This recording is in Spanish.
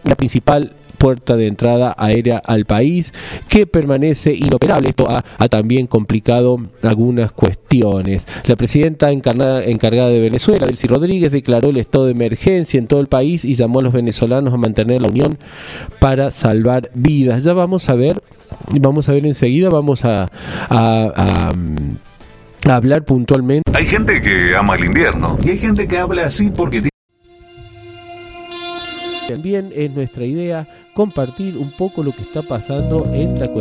la principal puerta de entrada aérea al país, que permanece inoperable. Esto ha también complicado algunas cuestiones. La presidenta encargada de Venezuela, Delcy Rodríguez, declaró el estado de emergencia en todo el país y llamó a los venezolanos a mantener la unión para salvar vidas. Ya vamos a ver enseguida, vamos a hablar puntualmente. Hay gente que ama el invierno y hay gente que habla así porque También es nuestra idea compartir un poco lo que está pasando en la